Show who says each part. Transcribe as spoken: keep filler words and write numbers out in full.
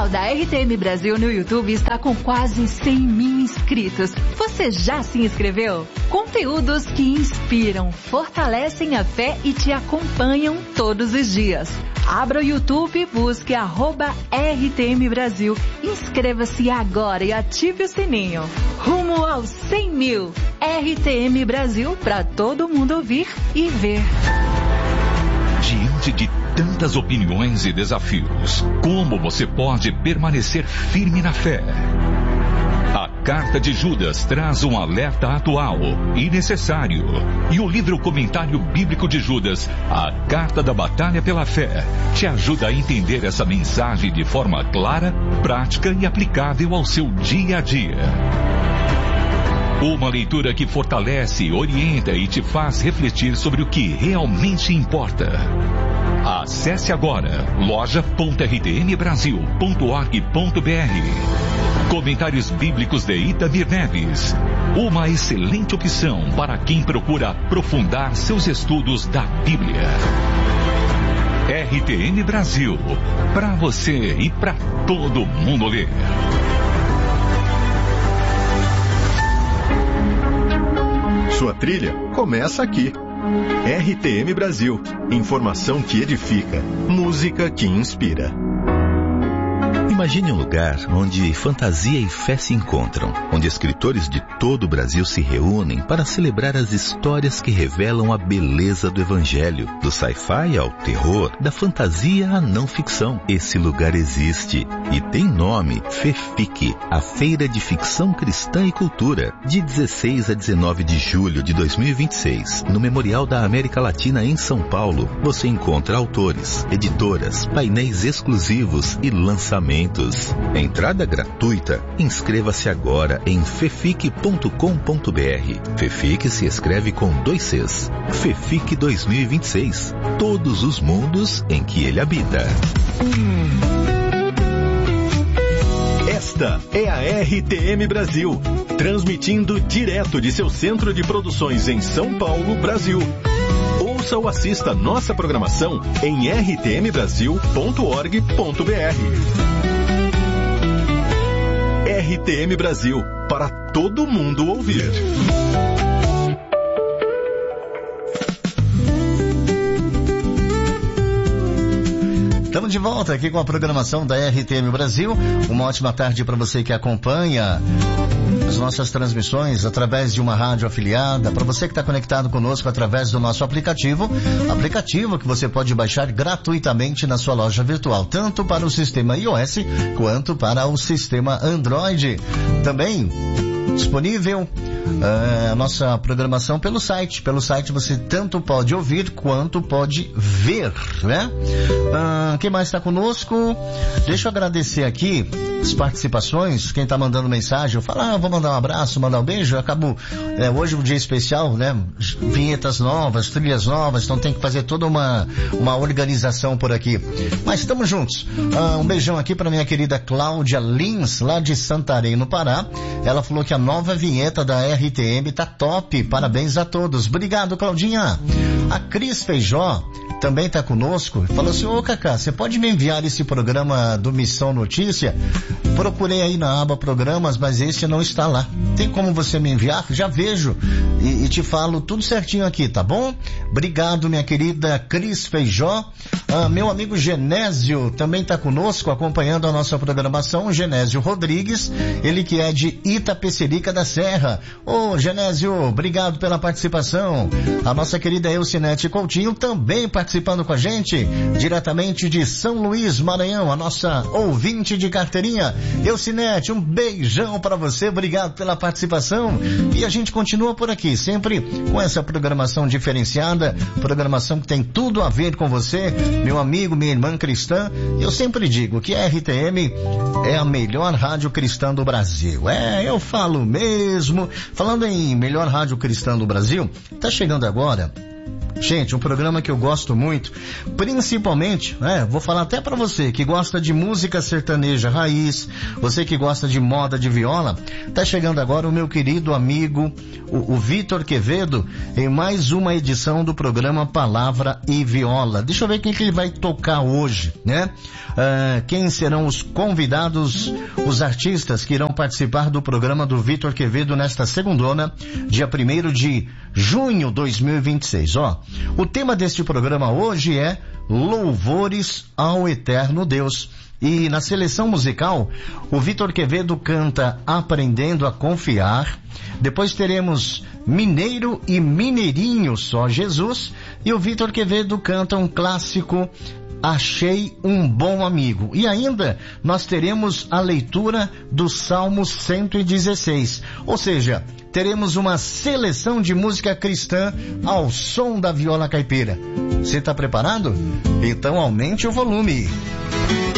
Speaker 1: da R T M Brasil no YouTube está com quase cem mil inscritos. Você já se inscreveu? Conteúdos que inspiram, fortalecem a fé e te acompanham todos os dias. Abra o YouTube, busque arroba R T M Brasil, inscreva-se agora e ative o sininho. Rumo aos cem mil. R T M Brasil, para todo mundo ouvir e ver.
Speaker 2: Diante de tantas opiniões e desafios, como você pode permanecer firme na fé? A Carta de Judas traz um alerta atual e necessário. E o livro Comentário Bíblico de Judas, a Carta da Batalha pela Fé, te ajuda a entender essa mensagem de forma clara, prática e aplicável ao seu dia a dia. Uma leitura que fortalece, orienta e te faz refletir sobre o que realmente importa. Acesse agora loja ponto r t m brasil ponto org ponto b r. Comentários Bíblicos de Itamir Neves. Uma excelente opção para quem procura aprofundar seus estudos da Bíblia. R T M Brasil. Para você e para todo mundo ler.
Speaker 3: Sua trilha começa aqui. R T M Brasil. Informação que edifica. Música que inspira.
Speaker 4: Imagine um lugar onde fantasia e fé se encontram, onde escritores de todo o Brasil se reúnem para celebrar as histórias que revelam a beleza do Evangelho, do sci-fi ao terror, da fantasia à não ficção. Esse lugar existe e tem nome: FEFIC, a Feira de Ficção Cristã e Cultura, de dezesseis a dezenove de julho de dois mil e vinte e seis, no Memorial da América Latina em São Paulo. Você encontra autores, editoras, painéis exclusivos e lançamentos. Entrada gratuita. Inscreva-se agora em fefic ponto com ponto b r. FEFIC se escreve com dois Cs. FEFIC dois mil e vinte e seis. Todos os mundos em que ele habita.
Speaker 3: Esta é a R T M Brasil, transmitindo direto de seu centro de produções em São Paulo, Brasil. Ouça ou assista nossa programação em r t m brasil ponto org ponto b r. R T M Brasil, para todo mundo ouvir.
Speaker 5: Estamos de volta aqui com a programação da R T M Brasil. Uma ótima tarde para você que acompanha as nossas transmissões através de uma rádio afiliada, para você que está conectado conosco através do nosso aplicativo, aplicativo que você pode baixar gratuitamente na sua loja virtual, tanto para o sistema iOS quanto para o sistema Android. Também disponível a uh, nossa programação pelo site. Pelo site você tanto pode ouvir quanto pode ver, né? Uh, quem mais está conosco? Deixa eu agradecer aqui as participações, quem está mandando mensagem. Eu falo, ah, vou mandar um abraço, mandar um beijo. Eu acabo, é, hoje é um dia especial, né? Vinhetas novas, trilhas novas, então tem que fazer toda uma, uma organização por aqui. Mas estamos juntos. Uh, um beijão aqui para minha querida Cláudia Lins, lá de Santarém, no Pará. Ela falou que a nova vinheta da R T M tá top. Parabéns a todos. Obrigado, Claudinha. A Cris Feijó também está conosco. Falou assim, ô Cacá, você pode me enviar esse programa do Missão Notícia? Procurei aí na aba programas, mas esse não está lá. Tem como você me enviar? Já vejo e, e te falo tudo certinho aqui, tá bom? Obrigado, minha querida Cris Feijó. Ah, meu amigo Genésio também está conosco, acompanhando a nossa programação. Genésio Rodrigues, ele que é de Itapecerica da Serra. Ô Genésio, obrigado pela participação. A nossa querida Elcinete Coutinho também participando com a gente, diretamente de São Luís, Maranhão, a nossa ouvinte de carteirinha. Elcinete, um beijão para você, obrigado pela participação. E a gente continua por aqui, sempre com essa programação diferenciada, programação que tem tudo a ver com você, meu amigo, minha irmã cristã. Eu sempre digo que a R T M é a melhor rádio cristã do Brasil. É, eu falo mesmo. Falando em melhor rádio cristã do Brasil, tá chegando agora Gente, um programa que eu gosto muito, principalmente, né, vou falar até pra você que gosta de música sertaneja raiz, você que gosta de moda de viola, tá chegando agora o meu querido amigo, o, o Vitor Quevedo, em mais uma edição do programa Palavra e Viola. Deixa eu ver quem que ele vai tocar hoje, né? Uh, quem serão os convidados, os artistas que irão participar do programa do Vitor Quevedo nesta segundona, dia primeiro de junho de dois mil e vinte e seis. Ó, o tema deste programa hoje é Louvores ao Eterno Deus. E na seleção musical, o Vitor Quevedo canta Aprendendo a Confiar. Depois teremos Mineiro e Mineirinho, Só Jesus. E o Vitor Quevedo canta um clássico, Achei um Bom Amigo. E ainda nós teremos a leitura do Salmo cento e dezesseis. Ou seja, teremos uma seleção de música cristã ao som da viola caipira. Você está preparado? Então aumente o volume.